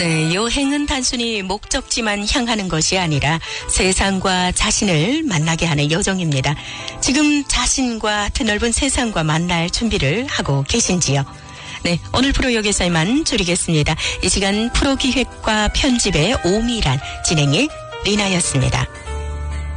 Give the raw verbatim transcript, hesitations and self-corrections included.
네, 여행은 단순히 목적지만 향하는 것이 아니라 세상과 자신을 만나게 하는 여정입니다. 지금 자신과 드넓은 세상과 만날 준비를 하고 계신지요? 네, 오늘 프로 여기서만 줄이겠습니다. 이 시간 프로 기획과 편집의 오미란, 진행의 리나였습니다.